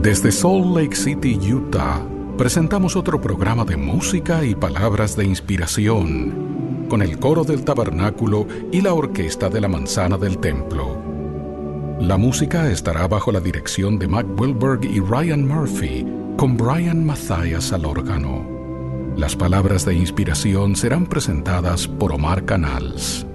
Desde Salt Lake City, Utah, presentamos otro programa de música y palabras de inspiración, con el coro del tabernáculo y la orquesta de la manzana del templo. La música estará bajo la dirección de Mac Wilberg y Ryan Murphy, con Brian Mathias al órgano. Las palabras de inspiración serán presentadas por Omar Canals.